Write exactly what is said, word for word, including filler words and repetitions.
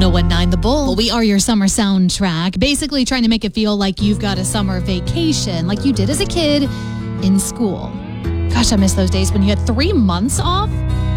oh one nine The Bull. We are your summer soundtrack, basically trying to make it feel like you've got a summer vacation, like you did as a kid in school. Gosh, I miss those days when you had three months off.